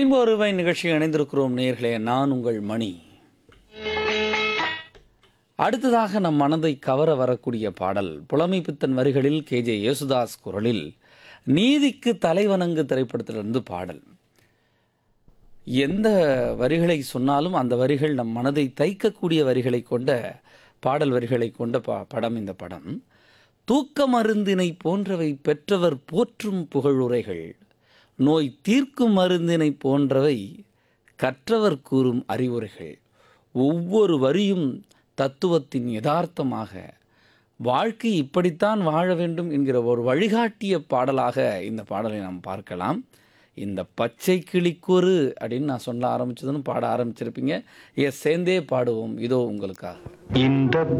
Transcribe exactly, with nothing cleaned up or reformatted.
Rainbow ரூபாய் நிகழ்ச்சியில் இணைந்திருக்கிறோம் நேயர்களே. நான் உங்கள் மணி. அடுத்ததாக நம் மனதை கவர வரக்கூடிய பாடல் புலமை பித்தன் வரிகளில் கே ஜே யேசுதாஸ் குரலில் நீதிக்கு தலைவணங்கு திரைப்படத்திலிருந்து பாடல். எந்த வரிகளை சொன்னாலும் அந்த வரிகள் நம் மனதை தைக்கக்கூடிய வரிகளை கொண்ட பாடல் வரிகளை கொண்ட பா படம் இந்த படம். தூக்க மருந்தினை போன்றவை பெற்றவர் போற்றும் புகழுரைகள், நோய் தீர்க்கும் மருந்தினை போன்றவை கற்றவர் கூறும் அறிவுரைகள். ஒவ்வொரு வரியும் தத்துவத்தின் யதார்த்தமாக வாழ்க்கை இப்படித்தான் வாழ வேண்டும் என்கிற ஒரு வழிகாட்டிய பாடலாக இந்த பாடலை நாம் பார்க்கலாம். இந்த பச்சை கிளிக்கூறு அப்படின்னு நான் சொல்ல ஆரம்பிச்சதுன்னு பாட ஆரம்பிச்சிருப்பீங்க. எஸ், சேர்ந்தே பாடுவோம். இதோ உங்களுக்காக. இந்த